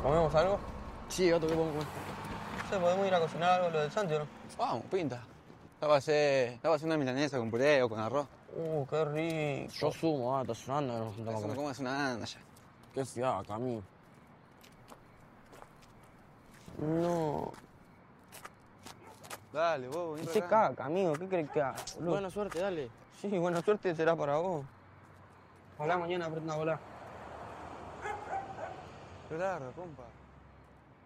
¿Comemos algo? Sí, otro que podemos comer. No sé, podemos ir a cocinar algo, lo del Santi, ¿o no? Vamos, pinta. Estaba a hacer una milanesa con puré o con arroz. Qué rico. Yo sumo, está sonando que nos juntamos a Eso no comer. comas una anda ya. Qué fiaca, amigo. No. Dale, vos, vení Qué para acá. caca, amigo, ¿qué crees que haga, boludo? Buena suerte, dale. Sí, buena suerte será para vos. Ojalá mañana aprenda a volar. Qué largo, compa.